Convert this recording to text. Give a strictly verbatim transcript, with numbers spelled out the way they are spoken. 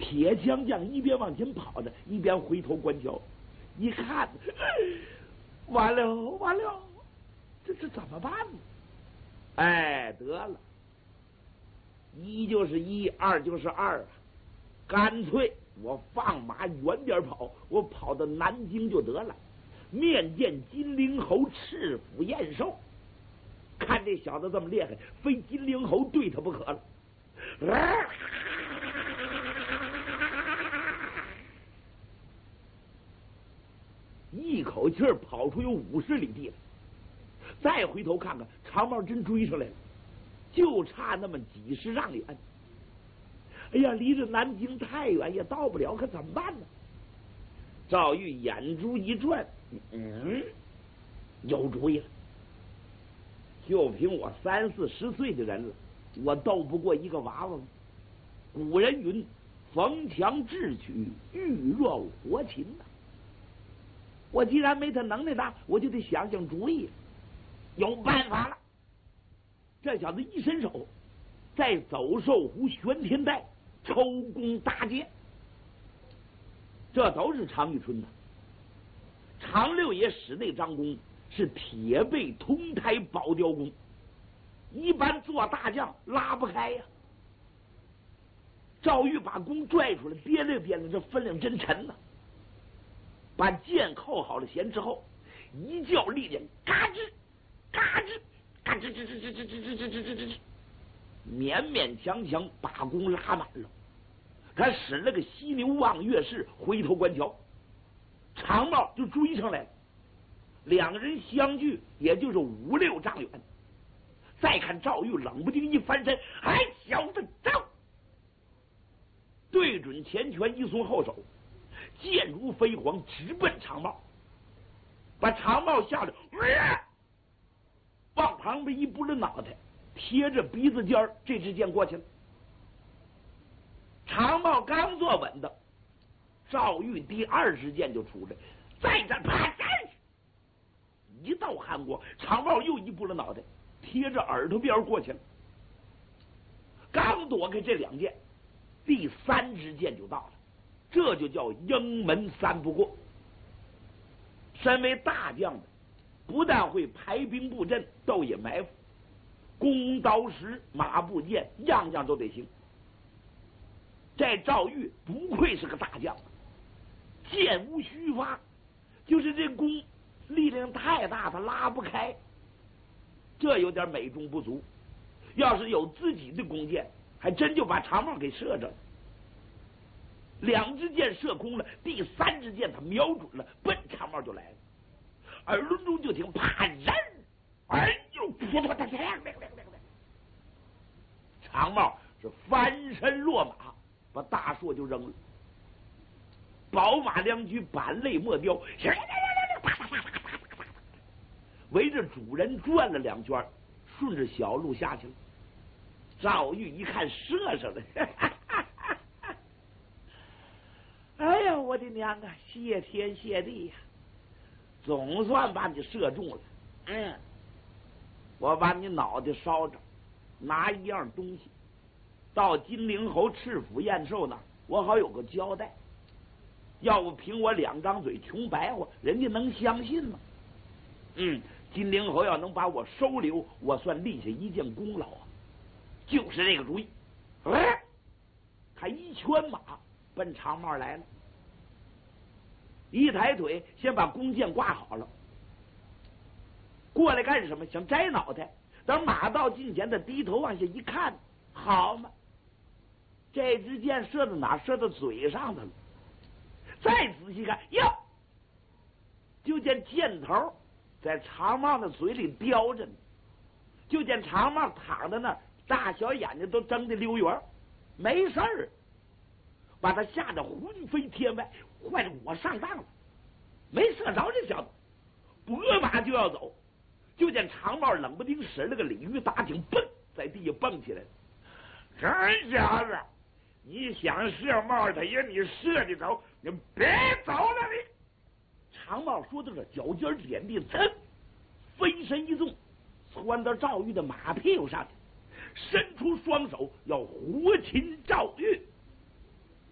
铁枪匠一边往前跑着，一边回头观瞧，一看，完了完了，这这怎么办呢？哎，得了，一就是一，二就是二啊，干脆我放马远点跑，我跑到南京就得了，面见金陵侯赤腹燕寿。看这小子这么厉害，非金陵侯对他不可了。啊，一口气儿跑出有五十里地来，再回头看看，长毛真追上来了，就差那么几十丈远。哎呀，离着南京太远，也到不了，可怎么办呢？赵玉眼珠一转，嗯，有主意了。就凭我三四十岁的人了，我斗不过一个娃娃吗？古人云：“逢强智取，遇弱活擒”呐。我既然没他能耐大，我就得想想主意，有办法了。这小子一伸手，在走兽湖玄天带抽弓搭箭，这都是常遇春的。常六爷使那张弓是铁背通台宝雕弓，一般做大将拉不开呀。赵玉把弓拽出来，掂量掂量，这分量真沉呐。把箭扣好了弦之后，一较力量，嘎吱嘎吱嘎吱吱吱吱吱吱吱吱吱吱吱，勉勉强强把弓拉满了。他使了个犀牛望月式，回头观瞧，长毛就追上来了。两个人相距也就是五六丈远。再看赵玉冷不丁一翻身，哎，小子走！对准前拳一松后手，箭如飞蝗直奔长毛，把长毛吓得、呃、往旁边一拨了脑袋，贴着鼻子尖儿，这支箭过去了。长毛刚坐稳的，赵玉第二支箭就出来，再战啪站一道寒光，长毛又一拨了脑袋，贴着耳朵边过去了。刚躲开这两箭，第三支箭就到了，这就叫鹰门三不过。身为大将的，不但会排兵布阵、斗野埋伏，弓刀石、马步箭，样样都得行。这赵玉不愧是个大将，箭无虚发，就是这弓力量太大，他拉不开，这有点美中不足。要是有自己的弓箭，还真就把长毛给射着了。两支箭射空了，第三支箭他瞄准了，奔长毛就来了。耳轮中就听啪人，哎呦，扑通腾腾，长毛是翻身落马，把大槊就扔了。宝马两驹板泪莫雕，围着主人转了两圈，顺着小路下去了。赵玉一看射上了，哎呀，我的娘啊！谢天谢地呀、啊，总算把你射中了。嗯，我把你脑袋烧着，拿一样东西到金陵侯赤腹燕寿那儿，我好有个交代。要不凭我两张嘴穷白话，人家能相信吗？嗯，金陵侯要能把我收留，我算立下一件功劳啊！就是这个主意。哎，他一圈马奔长毛来了，一抬腿先把弓箭挂好了，过来干什么？想摘脑袋。等马到近前，他低头往下一看，好嘛，这支箭射到哪？射到嘴上头了。再仔细看，哟，就见箭头在长毛的嘴里叼着呢，就见长毛躺在那儿，大小眼睛都睁得溜圆，没事儿，把他吓得魂飞天外，坏了，我上当了，没射着这小子，拨马就要走，就见长毛冷不丁使了个鲤鱼打挺，蹦在地下蹦起来了。这小子，你想射帽他爷，你射得着，你别走了你！长毛说到这，脚尖点地，噌，飞身一纵，窜到赵玉的马屁股上去，伸出双手要活擒赵玉。